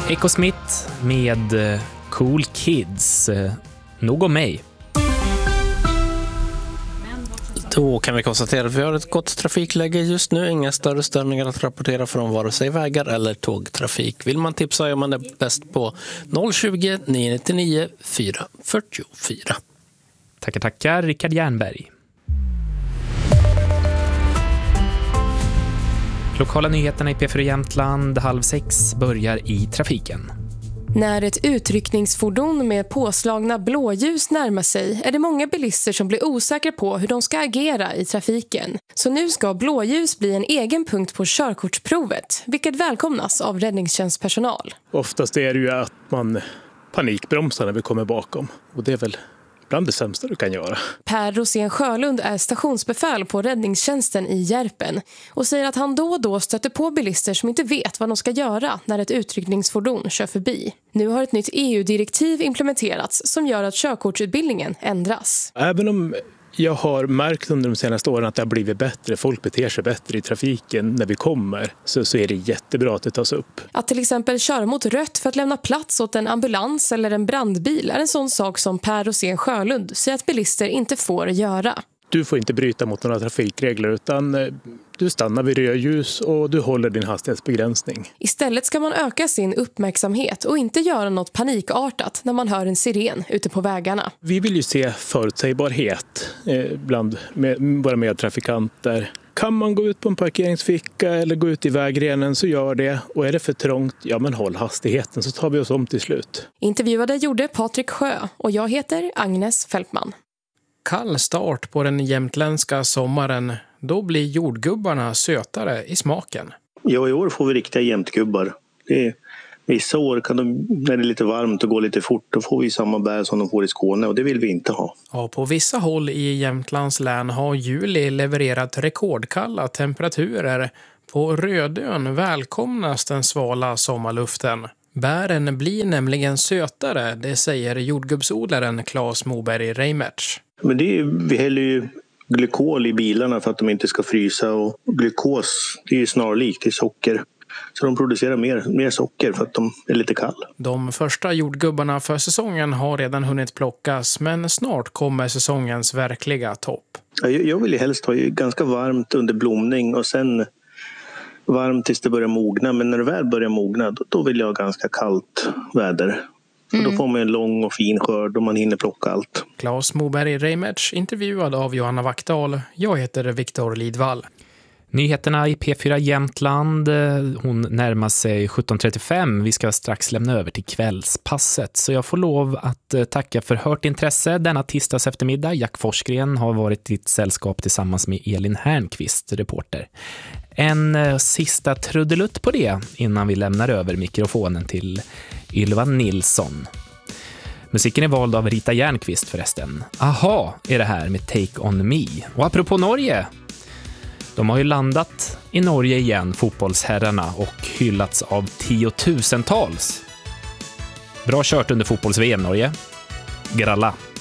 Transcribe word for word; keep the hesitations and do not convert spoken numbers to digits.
Echo Smith med Cool Kids. Nog om mig. Då kan vi konstatera att vi har ett gott trafikläge just nu. Inga större störningar att rapportera från vare sig vägar eller tågtrafik. Vill man tipsa är man är bäst på noll tjugo, nio nittionio, fyra fyrtiofyra. Tackar, tackar. Rickard Jernberg. Lokala nyheterna i P fyra Jämtland halv sex börjar i trafiken. När ett utryckningsfordon med påslagna blåljus närmar sig är det många bilister som blir osäkra på hur de ska agera i trafiken. Så nu ska blåljus bli en egen punkt på körkortsprovet, vilket välkomnas av räddningstjänstpersonal. Oftast är det ju att man panikbromsar när vi kommer bakom, och det är väl bland det sämsta du kan göra. Per Rosén Sjölund är stationsbefäl på räddningstjänsten i Järpen och säger att han då och då stöter på bilister som inte vet vad de ska göra när ett utryckningsfordon kör förbi. Nu har ett nytt E U-direktiv implementerats som gör att körkortsutbildningen ändras. Även om jag har märkt under de senaste åren att det har blivit bättre, folk beter sig bättre i trafiken när vi kommer, så, så är det jättebra att det tas upp. Att till exempel köra mot rött för att lämna plats åt en ambulans eller en brandbil är en sån sak som Per Rosén Sjölund säger att bilister inte får göra. Du får inte bryta mot några trafikregler, utan du stannar vid rödljus och du håller din hastighetsbegränsning. Istället ska man öka sin uppmärksamhet och inte göra något panikartat när man hör en siren ute på vägarna. Vi vill ju se förutsägbarhet bland våra medtrafikanter. Kan man gå ut på en parkeringsficka eller gå ut i vägrenen så gör det. Och är det för trångt, ja men håll hastigheten så tar vi oss om till slut. Intervjuade gjorde Patrik Sjö och jag heter Agnes Fältman. Kall start på den jämtländska sommaren. Då blir jordgubbarna sötare i smaken. Ja, i år får vi riktiga jämtgubbar. Det är, vissa år kan de, när det är lite varmt och går lite fort, då får vi samma bär som de får i Skåne och det vill vi inte ha. Ja, på vissa håll i Jämtlands län har juli levererat rekordkalla temperaturer. På Rödön välkomnas den svala sommarluften. Bären blir nämligen sötare, det säger jordgubbsodlaren Claes Moberg Reimertz. Men det är, vi häller ju glykol i bilarna för att de inte ska frysa, och glykos, det är ju snarlikt till socker. Så de producerar mer, mer socker för att de är lite kall. De första jordgubbarna för säsongen har redan hunnit plockas, men snart kommer säsongens verkliga topp. Jag, jag vill ju helst ha ju ganska varmt under blomning och sen varmt tills det börjar mogna. Men när det väl börjar mogna, då, då vill jag ha ganska kallt väder. Mm. Och då får man en lång och fin skörd och man hinner plocka allt. Claes Moberg Reimertz intervjuad av Johanna Vackdahl. Jag heter Viktor Lidvall. Nyheterna i P fyra Jämtland, hon närmar sig sjutton trettiofem. Vi ska strax lämna över till kvällspasset. Så jag får lov att tacka för hört intresse denna tisdags eftermiddag. Jack Forsgren har varit i ett sällskap tillsammans med Elin Härnqvist, reporter. En sista trudelutt på det innan vi lämnar över mikrofonen till Ylva Nilsson. Musiken är vald av Rita Järnqvist förresten. Aha, är det här med Take On Me. Och apropå Norge, de har ju landat i Norge igen, fotbollsherrarna, och hyllats av tiotusentals. Bra kört under fotbolls-V M Norge. Gralla.